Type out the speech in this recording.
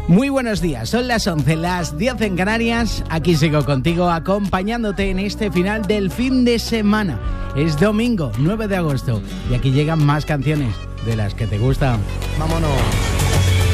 Muy buenos días, son las 11, las 10 en Canarias. Aquí sigo contigo acompañándote en este final del fin de semana. Es domingo 9 de agosto y aquí llegan más canciones de las que te gustan. Vámonos.